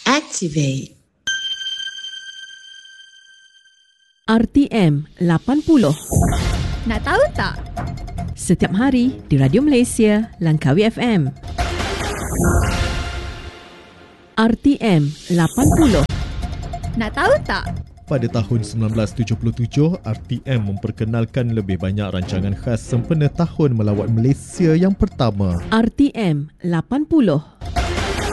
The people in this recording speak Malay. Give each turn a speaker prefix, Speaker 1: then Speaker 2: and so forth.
Speaker 1: Activate.
Speaker 2: RTM 80.
Speaker 3: Nak tahu tak?
Speaker 2: Setiap hari di Radio Malaysia, Langkawi FM. RTM 80.
Speaker 3: Nak tahu tak?
Speaker 4: Pada tahun 1977, RTM memperkenalkan lebih banyak rancangan khas sempena tahun melawat Malaysia yang pertama.
Speaker 2: RTM 80.